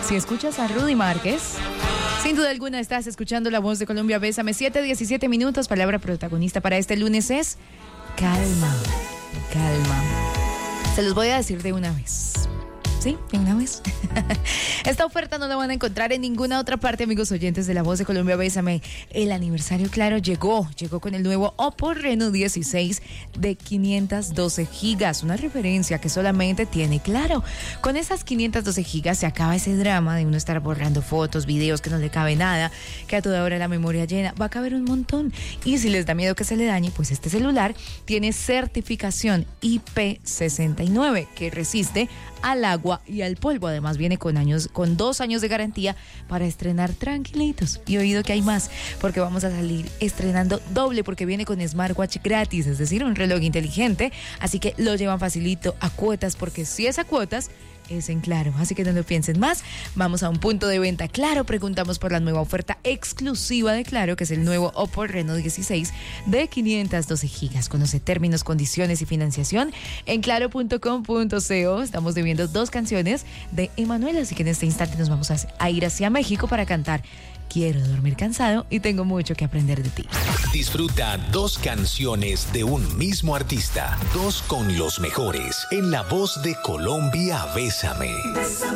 Si escuchas a Rudy Márquez, sin duda alguna estás escuchando La Voz de Colombia. Bésame. 7:17 minutos. Palabra protagonista para este lunes es calma, calma. Se los voy a decir de una vez. Sí, de una vez. Esta oferta no la van a encontrar en ninguna otra parte, amigos oyentes de La Voz de Colombia. Bésame. El aniversario, claro, llegó con el nuevo Oppo Reno 16 de 512 gigas, una referencia que solamente tiene Claro. Con esas 512 gigas se acaba ese drama de uno estar borrando fotos, videos, que no le cabe nada, que a toda hora la memoria llena. Va a caber un montón. Y si les da miedo que se le dañe, pues este celular tiene certificación IP69 que resiste al agua y al polvo. Además viene con 2 años de garantía para estrenar tranquilitos. Y oído que hay más, porque vamos a salir estrenando doble, porque viene con smartwatch gratis, es decir, un reloj inteligente. Así que lo llevan facilito a cuotas, porque si es a cuotas, es en Claro. Así que no lo piensen más. Vamos a un punto de venta Claro. Preguntamos por la nueva oferta exclusiva de Claro, que es el nuevo Oppo Reno 16 de 512 gigas. Conoce términos, condiciones y financiación en claro.com.co. Estamos debiendo 2 canciones de Emanuel, así que en este instante nos vamos a ir hacia México para cantar Quiero dormir cansado y tengo mucho que aprender de ti. Disfruta 2 canciones de un mismo artista, 2 con los mejores, en La Voz de Colombia. Bésame.